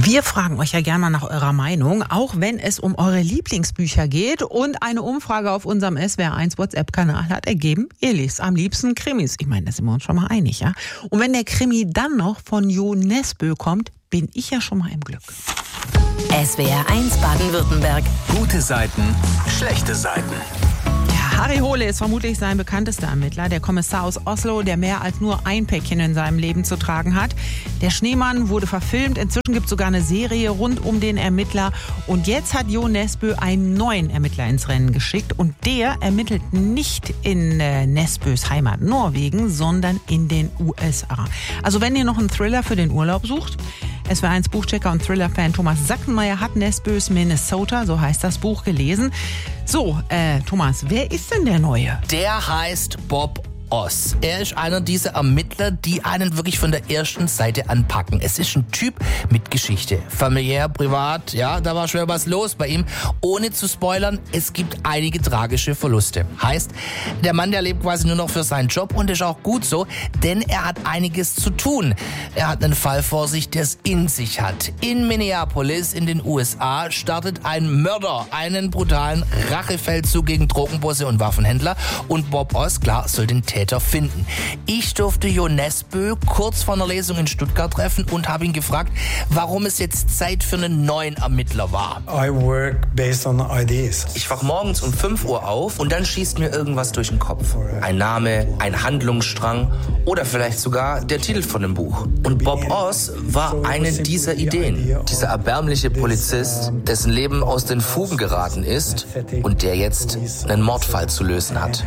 Wir fragen euch ja gerne mal nach eurer Meinung, auch wenn es um eure Lieblingsbücher geht. Und eine Umfrage auf unserem SWR1 WhatsApp-Kanal hat ergeben, ihr lest am liebsten Krimis. Ich meine, da sind wir uns schon mal einig, ja? Und wenn der Krimi dann noch von Jo Nesbø kommt, bin ich ja schon mal im Glück. SWR1 Baden-Württemberg. Gute Seiten, schlechte Seiten. Harry Hole ist vermutlich sein bekanntester Ermittler, der Kommissar aus Oslo, der mehr als nur ein Päckchen in seinem Leben zu tragen hat. Der Schneemann wurde verfilmt, inzwischen gibt es sogar eine Serie rund um den Ermittler. Und jetzt hat Jo Nesbø einen neuen Ermittler ins Rennen geschickt und der ermittelt nicht in Nesbøs Heimat Norwegen, sondern in den USA. Also wenn ihr noch einen Thriller für den Urlaub sucht, SWR1 Buchchecker und Thriller-Fan Thomas Sackenmeier hat Nesbøs Minnesota, so heißt das Buch, gelesen. So, Thomas, wer ist denn der Neue? Der heißt Bob Oz. Er ist einer dieser Ermittler, die einen wirklich von der ersten Seite anpacken. Es ist ein Typ mit Geschichte. Familiär, privat, ja, da war schwer was los bei ihm. Ohne zu spoilern, es gibt einige tragische Verluste. Heißt, der Mann, der lebt quasi nur noch für seinen Job und ist auch gut so, denn er hat einiges zu tun. Er hat einen Fall vor sich, der es in sich hat. In Minneapolis in den USA startet ein Mörder einen brutalen Rachefeldzug gegen Drogenbosse und Waffenhändler und Bob Oz, klar, soll den Täter finden. Ich durfte Jo Nesbø kurz vor einer Lesung in Stuttgart treffen und habe ihn gefragt, warum es jetzt Zeit für einen neuen Ermittler war. I work based on ideas. Ich wach morgens um 5 Uhr auf und dann schießt mir irgendwas durch den Kopf. Ein Name, ein Handlungsstrang oder vielleicht sogar der Titel von dem Buch. Und Bob Oz war eine dieser Ideen. Dieser erbärmliche Polizist, dessen Leben aus den Fugen geraten ist und der jetzt einen Mordfall zu lösen hat.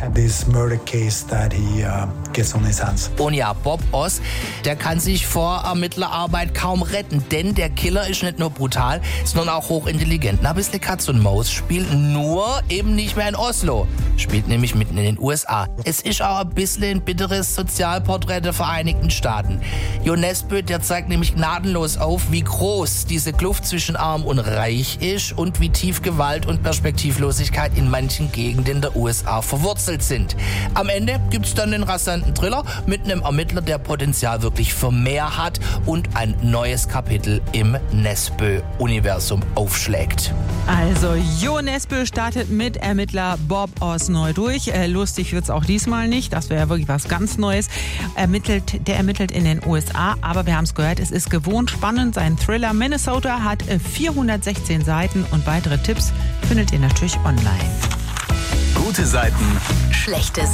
Und ja, Bob Oz, der kann sich vor Ermittlerarbeit kaum retten, denn der Killer ist nicht nur brutal, sondern auch hochintelligent. Ein bisschen Katz und Maus, spielt nur eben nicht mehr in Oslo, spielt nämlich mitten in den USA. Es ist auch ein bisschen ein bitteres Sozialporträt der Vereinigten Staaten. Jo Nesbø, der zeigt nämlich gnadenlos auf, wie groß diese Kluft zwischen Arm und Reich ist und wie tief Gewalt und Perspektivlosigkeit in manchen Gegenden der USA verwurzelt sind. Am Ende gibt's dann den rasanten Thriller mit einem Ermittler, der Potenzial wirklich für mehr hat und ein neues Kapitel im Nesbø-Universum aufschlägt. Also Jo Nesbø startet mit Ermittler Bob Oz neu durch. Lustig wird's auch diesmal nicht, das wäre ja wirklich was ganz Neues. Der ermittelt in den USA, aber wir haben es gehört, es ist gewohnt spannend. Sein Thriller Minnesota hat 416 Seiten und weitere Tipps findet ihr natürlich online. Gute Seiten, Schlechte Seiten.